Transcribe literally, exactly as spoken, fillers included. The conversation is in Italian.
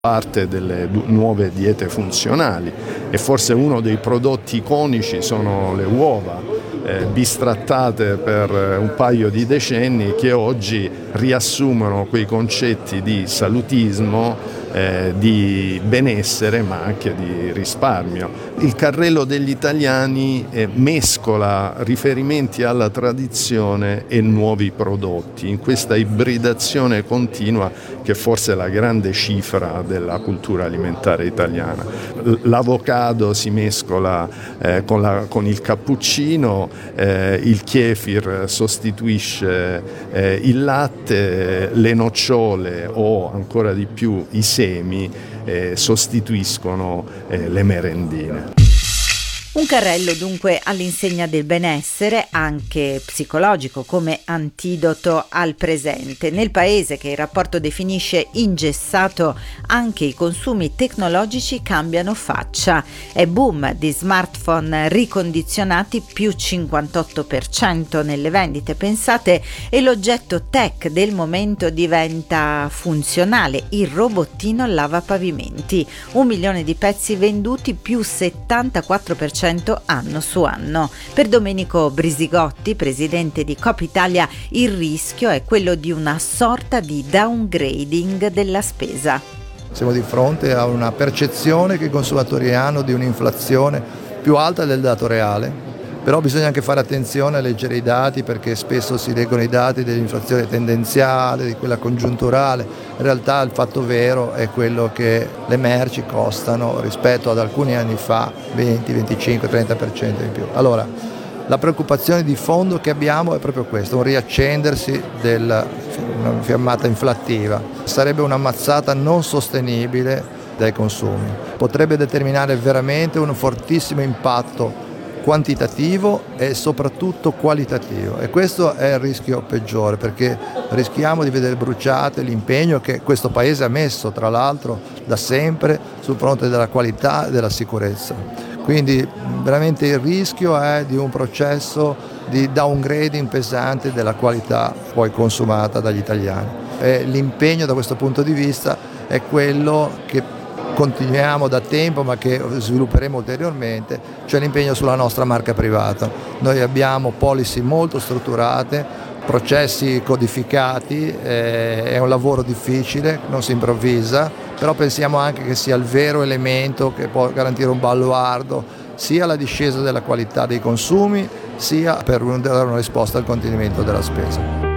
parte delle nuove diete funzionali e forse uno dei prodotti iconici sono le uova eh, bistrattate per un paio di decenni che oggi riassumono quei concetti di salutismo, eh, di benessere ma anche di risparmio. Il carrello degli italiani eh, mescola riferimenti alla tradizione e nuovi prodotti in questa ibridazione continua che forse è la grande cifra della cultura alimentare italiana. L'avocado si mescola eh, con, la, con il cappuccino, eh, il kefir sostituisce eh, il latte, le nocciole o ancora di più i semi eh, sostituiscono eh, le merendine. Un carrello dunque all'insegna del benessere, anche psicologico, come antidoto al presente. Nel paese che il rapporto definisce ingessato, anche i consumi tecnologici cambiano faccia. È boom di smartphone ricondizionati più cinquantotto per cento nelle vendite, pensate, e l'oggetto tech del momento diventa funzionale, il robottino lavapavimenti. Un milione di pezzi venduti più settantaquattro per cento anno su anno. Per Domenico Brisigotti, presidente di Coop Italia, il rischio è quello di una sorta di downgrading della spesa. Siamo di fronte a una percezione che i consumatori hanno di un'inflazione più alta del dato reale, però bisogna anche fare attenzione a leggere i dati, perché spesso si leggono i dati dell'inflazione tendenziale, di quella congiunturale. In realtà il fatto vero è quello che le merci costano rispetto ad alcuni anni fa venti, venticinque, trenta per cento in più. Allora, la preoccupazione di fondo che abbiamo è proprio questo, un riaccendersi della una fiammata inflattiva. Sarebbe una mazzata non sostenibile dai consumi. Potrebbe determinare veramente un fortissimo impatto quantitativo e soprattutto qualitativo, e questo è il rischio peggiore, perché rischiamo di vedere bruciate l'impegno che questo Paese ha messo tra l'altro da sempre sul fronte della qualità e della sicurezza. Quindi veramente il rischio è di un processo di downgrading pesante della qualità poi consumata dagli italiani, e l'impegno da questo punto di vista è quello che continuiamo da tempo ma che svilupperemo ulteriormente, cioè l'impegno sulla nostra marca privata. Noi abbiamo policy molto strutturate, processi codificati, eh, è un lavoro difficile, non si improvvisa, però pensiamo anche che sia il vero elemento che può garantire un baluardo sia alla discesa della qualità dei consumi sia per dare una risposta al contenimento della spesa.